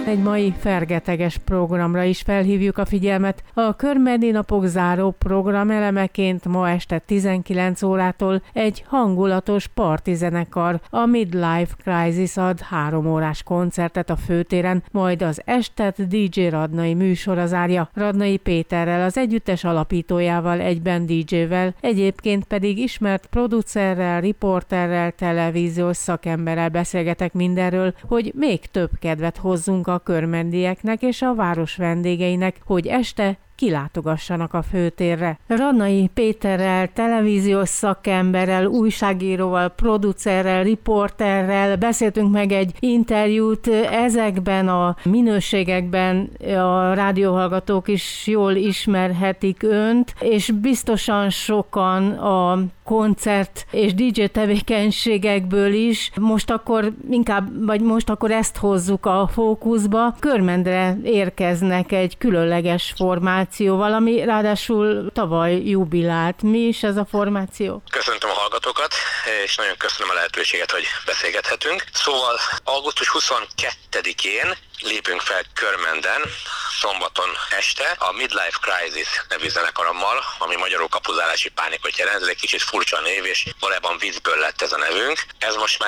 Egy mai fergeteges programra is felhívjuk a figyelmet. A Körmendi Napok záró program elemeként ma este 19 órától egy hangulatos partizenekar, a Midlife Crisis ad 3 órás koncertet a főtéren, majd az estet DJ Radnai műsora zárja. Radnai Péterrel, az együttes alapítójával, egyben DJ-vel, egyébként pedig ismert producerrel, riporterrel, televíziós szakemberrel beszélgetek mindenről, hogy még több kedvet hozzunk a körmendieknek és a város vendégeinek, hogy este kilátogassanak a főtérre. Radnai Péterrel, televíziós szakemberrel, újságíróval, producerrel, riporterrel beszéltünk meg egy interjút. Ezekben a minőségekben a rádióhallgatók is jól ismerhetik önt, és biztosan sokan a koncert és DJ tevékenységekből is. Most akkor ezt hozzuk a fókuszba. Körmendre érkeznek egy különleges formációval, ami ráadásul tavaly jubilált. Mi is ez a formáció? Köszöntöm a hallgatókat, és nagyon köszönöm a lehetőséget, hogy beszélgethetünk. Szóval augusztus 22-én lépünk fel Körmenden, szombaton este, a Midlife Crisis nevű zenekarommal, ami magyarul kapuzálási pánikot jelent. Ez egy kicsit furcsa név, és valójában viccből lett ez a nevünk. Ez most már